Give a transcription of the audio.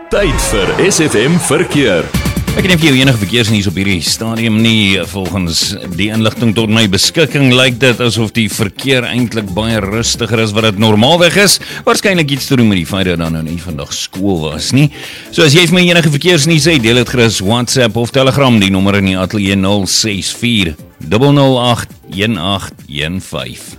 Tyd vir SFM Verkeer. Ek het nie vir jou enige verkeersnuus op hierdie stadium nie. Volgens die inligting tot my beskikking lyk dit asof die verkeer eintlik baie rustiger is wat dit normaalweg is. Waarskynlik iets te doen met die feit dat daar nou nie vandag skool was nie. So as jy vir my enige verkeersnuus het, deel dit gerus WhatsApp of Telegram, die nommer in die ateljee 064 008 1815.